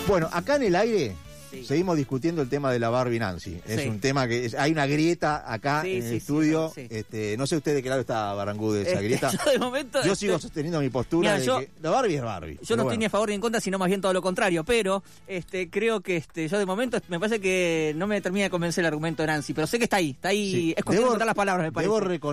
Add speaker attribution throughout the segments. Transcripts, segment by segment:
Speaker 1: Bueno, acá en el aire
Speaker 2: Sí.
Speaker 1: seguimos discutiendo el tema de la Barbie Nancy. Es
Speaker 2: Sí.
Speaker 1: un tema que hay una grieta acá en el estudio.
Speaker 2: Sí.
Speaker 1: No sé usted de qué lado está Barangú de esa grieta.
Speaker 2: Yo de momento...
Speaker 1: Yo sigo sosteniendo mi postura.
Speaker 2: Mira,
Speaker 1: de que la Barbie es Barbie.
Speaker 2: Yo no estoy ni a favor ni en contra, sino más bien todo lo contrario, pero creo que yo de momento me parece que no me termina de convencer el argumento de Nancy, pero sé que está ahí,
Speaker 1: Sí.
Speaker 2: es cuestión de contar las palabras, me parece.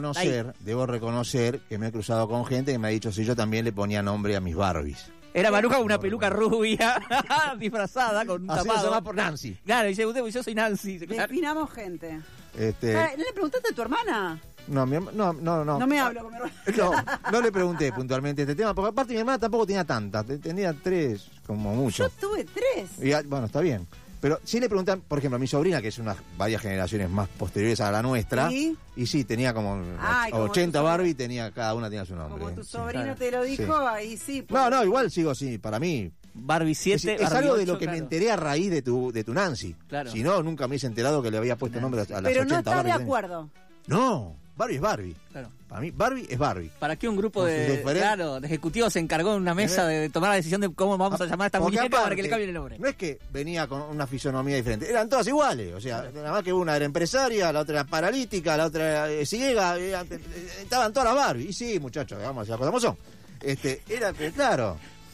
Speaker 1: Debo reconocer que me he cruzado con gente que me ha dicho si yo también le ponía nombre a mis Barbies.
Speaker 2: Era Maruja con una peluca rubia, disfrazada, con un
Speaker 1: Así
Speaker 2: tapado.
Speaker 1: se llama por Nancy.
Speaker 2: Claro, dice usted, yo soy Nancy.
Speaker 3: Definamos gente.
Speaker 1: Eh,
Speaker 3: ¿No le preguntaste a tu hermana?
Speaker 1: No, no.
Speaker 3: No me hablo con mi hermana.
Speaker 1: No le pregunté puntualmente este tema, porque aparte mi hermana tampoco tenía tantas, tenía 3 como mucho.
Speaker 3: Yo tuve 3.
Speaker 1: Y, bueno, está bien. Pero sí le preguntan, por ejemplo, a mi sobrina, que es varias generaciones más posteriores a la nuestra,
Speaker 3: ¿Sí?
Speaker 1: Y sí, tenía como
Speaker 3: Ay, como
Speaker 1: 80
Speaker 3: tu
Speaker 1: Barbie, cada una tenía su nombre.
Speaker 3: Como tu
Speaker 1: Sí.
Speaker 3: sobrino te lo dijo,
Speaker 1: Sí.
Speaker 3: ahí sí. pues.
Speaker 1: No, igual sigo así, para mí.
Speaker 2: Barbie 7,
Speaker 1: Es
Speaker 2: Barbie
Speaker 1: algo de
Speaker 2: 8,
Speaker 1: lo que me
Speaker 2: claro.
Speaker 1: enteré a raíz de tu Nancy.
Speaker 2: Claro.
Speaker 1: Si no, nunca me hubiese enterado que le había puesto nombre a las 80
Speaker 3: Pero no
Speaker 1: Barbie.
Speaker 3: estás de acuerdo.
Speaker 1: No, Barbie es Barbie.
Speaker 2: Claro.
Speaker 1: Para mí, Barbie es Barbie.
Speaker 2: ¿Para qué un grupo
Speaker 1: Con sus
Speaker 2: de ejecutivos se encargó en una mesa de tomar la decisión de cómo vamos a llamar a esta
Speaker 1: Porque
Speaker 2: muñeca para
Speaker 1: aparte,
Speaker 2: que le cambien el nombre?
Speaker 1: No es que venía con una fisonomía diferente, eran todas iguales. O sea, nada más que una era empresaria, la otra era paralítica, la otra era ciega, estaban todas las Barbie. Y sí, muchachos, vamos a decir las cosas como son. Era que, claro,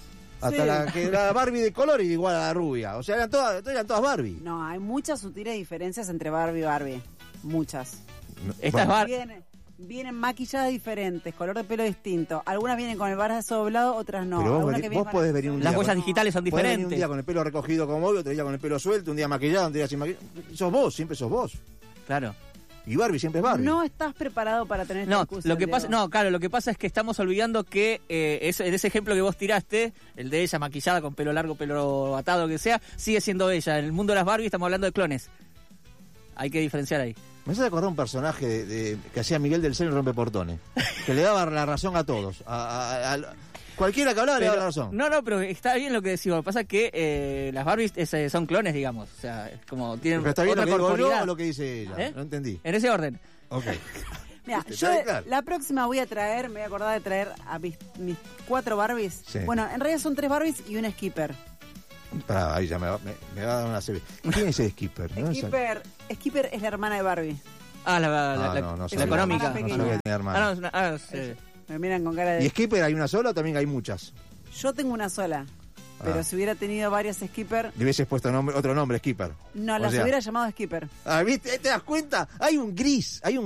Speaker 1: hasta
Speaker 3: Sí.
Speaker 1: la Barbie de color y igual a la rubia. O sea, eran todas Barbie.
Speaker 3: No, hay muchas sutiles diferencias entre Barbie y Barbie. Muchas.
Speaker 2: Esta es Barbie.
Speaker 3: Vienen maquilladas diferentes, color de pelo distinto. Algunas vienen con el brazo doblado, otras no.
Speaker 1: Pero
Speaker 3: Algunas que vienen
Speaker 1: vos podés venir un día.
Speaker 2: Las huellas digitales son
Speaker 1: Podés venir un
Speaker 2: diferentes.
Speaker 1: día con el pelo recogido como hoy, otro día con el pelo suelto, un día maquillado, un día sin maquillaje. Sos vos, siempre sos vos.
Speaker 2: Claro.
Speaker 1: Y Barbie siempre es Barbie.
Speaker 3: No estás preparado para tener esta
Speaker 2: No,
Speaker 3: discusión,
Speaker 2: lo que pasa,
Speaker 3: Diego.
Speaker 2: no, claro, lo que pasa es que estamos olvidando que en ese ejemplo que vos tiraste, el de ella maquillada con pelo largo, pelo atado, lo que sea, sigue siendo ella. En el mundo de las Barbie estamos hablando de clones. Hay que diferenciar ahí.
Speaker 1: Me hace acordar un personaje que hacía Miguel del Cel en Rompeportones, que le daba la razón a todos. Cualquiera que hablaba le daba la razón.
Speaker 2: No, pero está bien lo que decimos. Lo que pasa es que las Barbies son clones, digamos. O sea, es como tienen
Speaker 1: ¿Pero está bien lo
Speaker 2: otra
Speaker 1: que digo yo
Speaker 2: corporeidad.
Speaker 1: o lo que dice ella?
Speaker 2: ¿Eh?
Speaker 1: No entendí.
Speaker 2: En ese orden.
Speaker 1: Ok.
Speaker 3: Mira,
Speaker 1: ¿Te
Speaker 3: yo
Speaker 1: sale claro?
Speaker 3: la próxima me voy a acordar de traer a mis 4 Barbies.
Speaker 1: Sí.
Speaker 3: Bueno, en realidad son 3 Barbies y un Skipper.
Speaker 1: Pará, ahí ya me va a dar una CB. ¿Quién es ese Skipper? ¿No?
Speaker 3: Skipper es la hermana de Barbie.
Speaker 2: Ah, la
Speaker 1: no
Speaker 3: es
Speaker 1: sabía.
Speaker 3: una
Speaker 2: económica.
Speaker 1: No
Speaker 3: pequeña.
Speaker 1: sabía que tenía hermana.
Speaker 2: Sí.
Speaker 3: Me miran con cara de...
Speaker 1: ¿Y Skipper hay una sola o también hay muchas?
Speaker 3: Yo tengo una sola. Pero si hubiera tenido varias Skipper,
Speaker 1: Le hubieses puesto otro nombre, Skipper.
Speaker 3: no
Speaker 1: O
Speaker 3: las
Speaker 1: sea,
Speaker 3: hubiera llamado Skipper.
Speaker 1: ¿viste? ¿Te das cuenta? Hay un gris.
Speaker 2: Sí.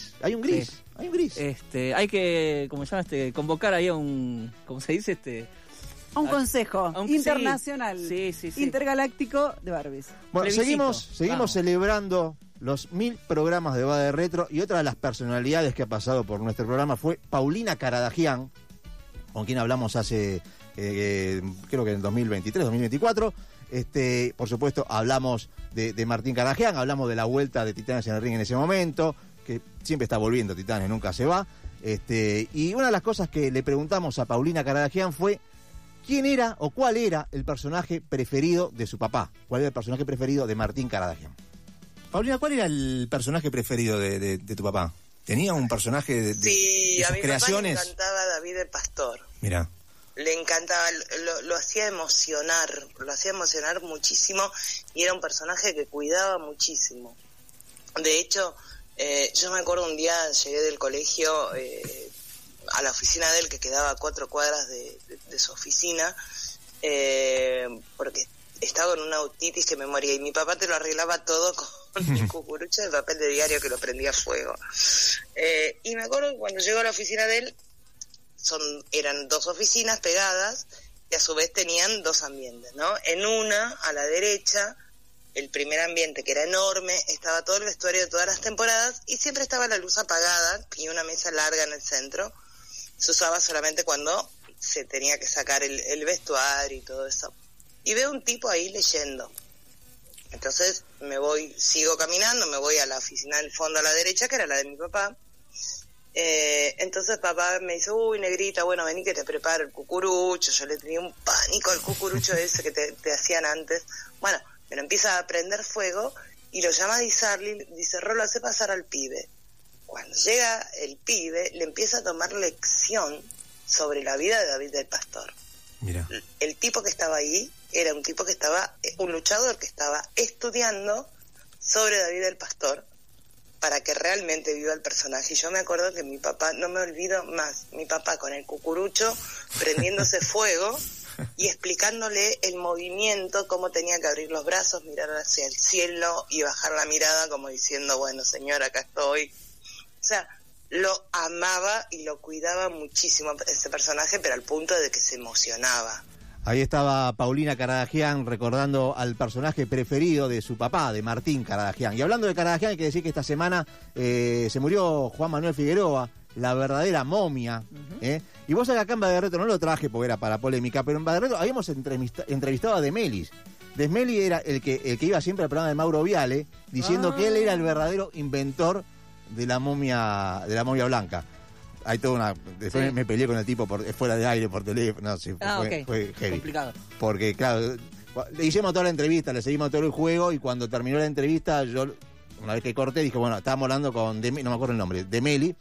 Speaker 2: Hay que, ¿cómo se llama? Convocar ahí a un, ¿cómo se dice?
Speaker 3: A un consejo
Speaker 2: sí.
Speaker 3: internacional,
Speaker 2: Sí.
Speaker 3: intergaláctico de Barbies.
Speaker 1: Bueno,
Speaker 2: Plebiscito.
Speaker 1: seguimos
Speaker 2: Vamos.
Speaker 1: celebrando los 1000 programas de Va de Retro, y otra de las personalidades que ha pasado por nuestro programa fue Paulina Karadagian, con quien hablamos hace, creo que en 2023, 2024. Por supuesto, hablamos de Martín Karadagian, hablamos de la vuelta de Titanes en el ring en ese momento, que siempre está volviendo Titanes, nunca se va. Y una de las cosas que le preguntamos a Paulina Karadagian fue quién era o cuál era el personaje preferido de su papá, cuál era el personaje preferido de Martín Karadagian. Paulina, ¿cuál era el personaje preferido de tu papá? ¿Tenía un personaje de
Speaker 4: Sí,
Speaker 1: sus
Speaker 4: a mi
Speaker 1: creaciones?
Speaker 4: papá le encantaba David el Pastor.
Speaker 1: Mira.
Speaker 4: Le encantaba, lo hacía emocionar muchísimo, y era un personaje que cuidaba muchísimo. De hecho, yo me acuerdo un día llegué del colegio a la oficina de él, que quedaba a 4 cuadras de su oficina, porque estaba con una autitis que me moría, y mi papá te lo arreglaba todo con un cucurucho de papel de diario que lo prendía a fuego. Y me acuerdo que cuando llegó a la oficina de él, eran 2 oficinas pegadas, y a su vez tenían 2 ambientes, ¿no? En una, a la derecha, el primer ambiente, que era enorme, estaba todo el vestuario de todas las temporadas, y siempre estaba la luz apagada y una mesa larga en el centro. Se usaba solamente cuando se tenía que sacar el vestuario y todo eso. Y veo un tipo ahí leyendo. Entonces sigo caminando, me voy a la oficina del fondo a la derecha, que era la de mi papá. Entonces papá me dice, uy, negrita, bueno, vení que te preparo el cucurucho. Yo le tenía un pánico al cucurucho ese que te hacían antes. Bueno, me lo empieza a prender fuego y lo llama Di Sarli, dice, Rolo, hace pasar al pibe. Cuando llega el pibe, le empieza a tomar lección sobre la vida de David del Pastor.
Speaker 5: Mira.
Speaker 4: El tipo que estaba ahí era un tipo que estaba, un luchador que estaba estudiando sobre David el Pastor para que realmente viva el personaje. Y yo me acuerdo que mi papá, no me olvido más, mi papá con el cucurucho prendiéndose fuego y explicándole el movimiento, cómo tenía que abrir los brazos, mirar hacia el cielo y bajar la mirada como diciendo, bueno, señor, acá estoy. O sea, lo amaba y lo cuidaba muchísimo ese personaje, pero al punto de que se emocionaba.
Speaker 1: Ahí estaba Paulina Caradagian recordando al personaje preferido de su papá, de Martín Caradagian. Y hablando de Caradagian, hay que decir que esta semana se murió Juan Manuel Figueroa, la verdadera momia. Y vos acá en Baderretro, no lo traje porque era para polémica, pero en Baderretro habíamos entrevistado a Demelis. Desmeli era el que iba siempre al programa de Mauro Viale, diciendo que él era el verdadero inventor de la momia blanca. Hay toda una... Después me peleé con el tipo fuera de aire, por teléfono. No, sí, fue heavy.
Speaker 2: Complicado.
Speaker 1: Porque, claro, le hicimos toda la entrevista, le seguimos todo el juego, y cuando terminó la entrevista, yo, una vez que corté, dije, bueno, estábamos hablando con no me acuerdo el nombre, Demeli,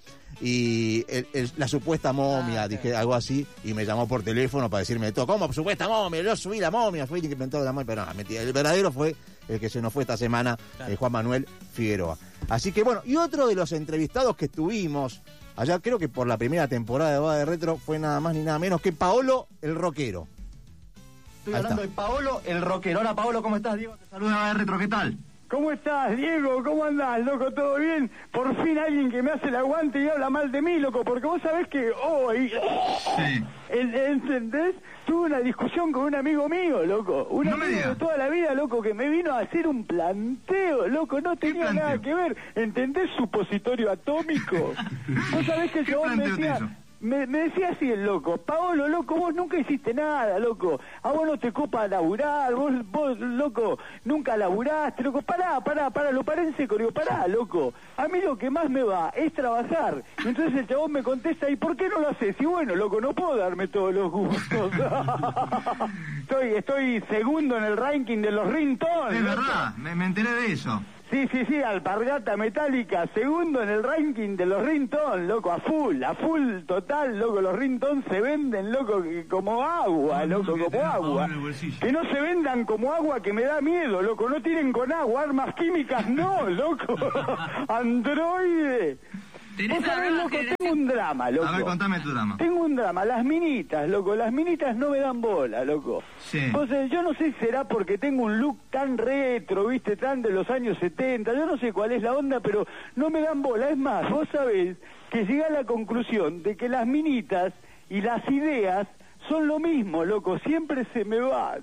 Speaker 1: y la supuesta momia, dije algo así, y me llamó por teléfono para decirme todo. ¿Cómo supuesta momia? Yo subí la momia, fui el que inventó la momia, pero no, mentira. El verdadero fue el que se nos fue esta semana, Juan Manuel Figueroa. Así que bueno, y otro de los entrevistados que tuvimos allá, creo que por la primera temporada de Baderretro, fue nada más ni nada menos que Paolo el Rockero.
Speaker 6: Estoy hablando de Paolo el Rockero. Hola Paolo, ¿cómo estás? Diego te saluda Baderretro, ¿qué tal?
Speaker 7: ¿Cómo estás, Diego? ¿Cómo andás, loco? ¿Todo bien? Por fin alguien que me hace el aguante y habla mal de mí, loco, porque vos sabés que hoy...
Speaker 6: Sí.
Speaker 7: ¿Entendés? Tuve una discusión con un amigo mío, loco. Un amigo de toda la vida, loco, que me vino a hacer un planteo, loco. No tenía nada que ver. ¿Entendés? Supositorio atómico. Vos sabés que el chabón me decía... Me decía así el loco, Paolo, loco, vos nunca hiciste nada, loco, a vos no te copa laburar, vos, loco, nunca laburaste, loco, pará, lo paré en seco, digo, pará, loco, a mí lo que más me va es trabajar. Y entonces el chabón me contesta, ¿y por qué no lo haces? Y bueno, loco, no puedo darme todos los gustos. Estoy segundo en el ranking de los ringtones.
Speaker 6: Es verdad, me enteré de eso.
Speaker 7: Sí, Alpargata Metálica, segundo en el ranking de los ringtones, loco, a full total, loco, los ringtones se venden, loco, como agua, loco, como agua. Que no se vendan como agua, que me da miedo, loco, no tiren con agua, armas químicas, no, loco, androide. Vos sabés, loco, tengo un drama, loco.
Speaker 6: A ver, contame tu drama.
Speaker 7: Tengo un drama, las minitas, loco, las minitas no me dan bola, loco.
Speaker 6: Sí.
Speaker 7: Entonces, yo no sé si será porque tengo un look tan retro, viste, tan de los años 70, yo no sé cuál es la onda, pero no me dan bola. Es más, vos sabés que llegué a la conclusión de que las minitas y las ideas son lo mismo, loco, siempre se me van.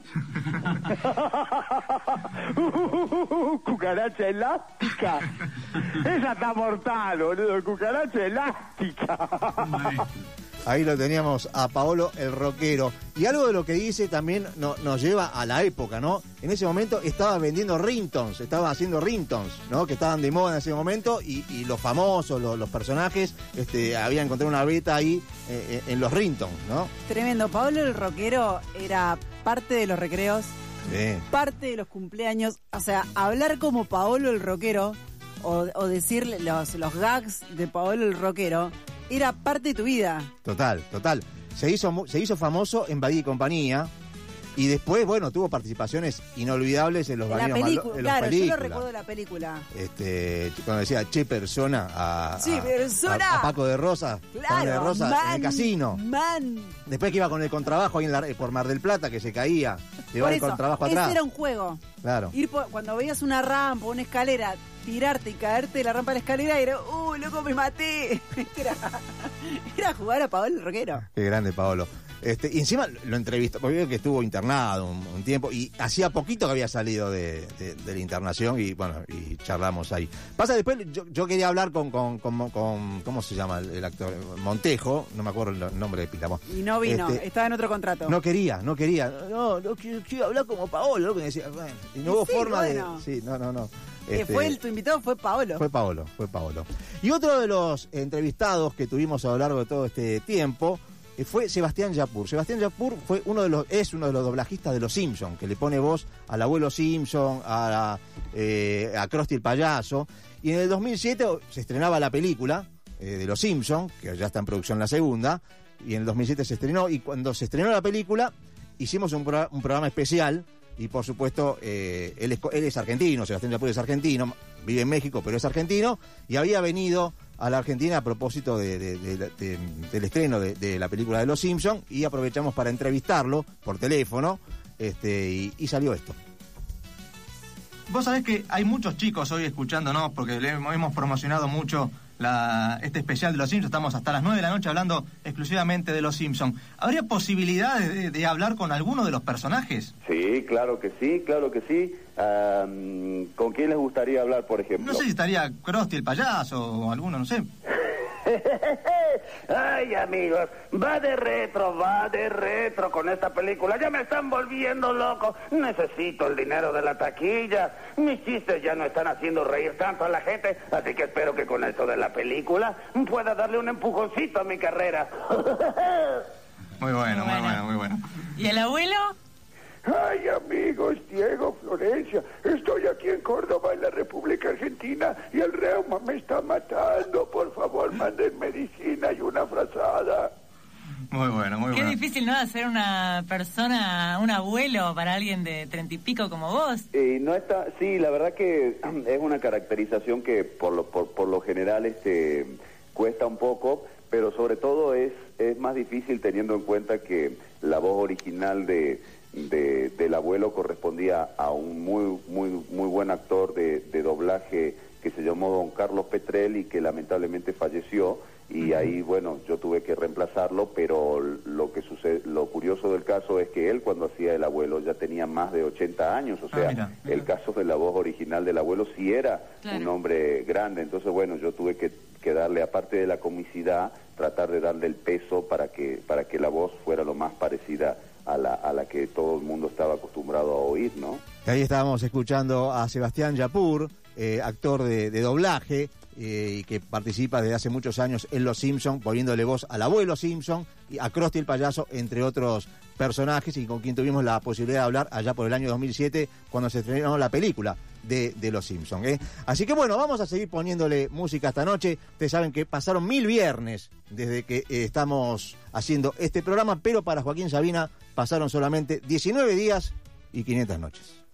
Speaker 7: Cucaracha elástica. Esa está mortal, boludo, cucaracha elástica.
Speaker 1: Ahí lo teníamos a Paolo el Rockero. Y algo de lo que dice también nos lleva a la época, ¿no? En ese momento estaba vendiendo ringtones, estaba haciendo ringtones, ¿no? Que estaban de moda en ese momento, y los famosos, los personajes, habían encontrado una beta ahí en los ringtones, ¿no?
Speaker 3: Tremendo. Paolo el Rockero era parte de los recreos, parte de los cumpleaños. O sea, hablar como Paolo el Rockero o decir los gags de Paolo el Rockero era parte de tu vida.
Speaker 1: Total. Se hizo famoso en Badía y Compañía, y después, bueno, tuvo participaciones inolvidables en los
Speaker 3: películas. Claro, yo lo recuerdo de la película.
Speaker 1: Cuando decía che persona a Paco de Rosa,
Speaker 3: claro,
Speaker 1: de Rosa en el casino. Después que iba con el contrabajo ahí por Mar del Plata, que se caía, llevaba el contrabajo atrás.
Speaker 3: Ese era un juego.
Speaker 1: Claro.
Speaker 3: Cuando veías una rampa, una escalera, tirarte y caerte de la rampa a la escalera, era, loco, me maté. Era jugar a Paolo el Rockero.
Speaker 1: Qué grande, Paolo. Y encima lo entrevistó, porque veo que estuvo internado un tiempo, y hacía poquito que había salido de la internación, y bueno, y charlamos ahí. Pasa después, yo quería hablar con ¿cómo se llama el actor? Montejo, no me acuerdo el nombre de Pitamo.
Speaker 3: Y no vino, estaba en otro contrato.
Speaker 1: No quería. No quiero hablar como Paolo, lo que decía, bueno, y no hubo forma de... Sí, no.
Speaker 3: Tu invitado fue Paolo.
Speaker 1: Fue Paolo. Y otro de los entrevistados que tuvimos a lo largo de todo este tiempo fue Sebastián Yapur. Sebastián Yapur es uno de los doblajistas de Los Simpsons, que le pone voz al abuelo Simpson, a Krusty el payaso. Y en el 2007 se estrenaba la película de Los Simpsons, que ya está en producción la segunda, y en el 2007 se estrenó, y cuando se estrenó la película, hicimos un programa especial y por supuesto él es argentino, Sebastián Yapur es argentino, vive en México pero es argentino y había venido a la Argentina a propósito del estreno de la película de Los Simpsons y aprovechamos para entrevistarlo por teléfono y salió esto.
Speaker 6: Vos sabés que hay muchos chicos hoy escuchándonos porque hemos promocionado mucho este especial de Los Simpsons. Estamos hasta las 9 de la noche hablando exclusivamente de Los Simpsons. ¿Habría posibilidad de hablar con alguno de los personajes?
Speaker 5: Sí, claro que sí, claro que sí. ¿Con quién les gustaría hablar, por ejemplo?
Speaker 6: No sé si estaría Krusty el payaso o alguno, no sé.
Speaker 5: Ay, amigos, va de retro con esta película. Ya me están volviendo loco. Necesito el dinero de la taquilla. Mis chistes ya no están haciendo reír tanto a la gente, así que espero que con esto de la película pueda darle un empujoncito a mi carrera.
Speaker 6: Muy bueno, muy bueno, muy bueno.
Speaker 8: ¿Y el abuelo?
Speaker 7: Ay, amigos, Diego, Florencia, estoy aquí en Córdoba, en la República Argentina, y el reuma me está matando. Por favor, manden medicina y una frazada.
Speaker 6: Muy bueno, muy bueno.
Speaker 8: Qué difícil, ¿no?, hacer una persona, un abuelo para alguien de 30 y pico como vos.
Speaker 5: No está, sí, la verdad que es una caracterización que por lo general cuesta un poco, pero sobre todo es más difícil teniendo en cuenta que la voz original del abuelo correspondía a un muy buen actor de doblaje que se llamó don Carlos Petrel y que lamentablemente falleció y ahí, bueno, yo tuve que reemplazarlo, pero lo curioso del caso es que él cuando hacía el abuelo ya tenía más de 80 años, o sea, mira. El caso de la voz original del abuelo sí era un hombre grande, entonces bueno, yo tuve que darle, aparte de la comicidad, tratar de darle el peso para que la voz fuera lo más parecida a la que todo el mundo estaba acostumbrado a oír, ¿no?
Speaker 1: Ahí estábamos escuchando a Sebastián Yapur, actor de doblaje, y que participa desde hace muchos años en Los Simpsons, poniéndole voz al abuelo Simpson, y a Krusty el payaso, entre otros personajes, y con quien tuvimos la posibilidad de hablar allá por el año 2007, cuando se estrenó la película de Los Simpsons. Así que bueno, vamos a seguir poniéndole música esta noche. Ustedes saben que pasaron 1000 viernes desde que estamos haciendo este programa, pero para Joaquín Sabina pasaron solamente 19 días y 500 noches.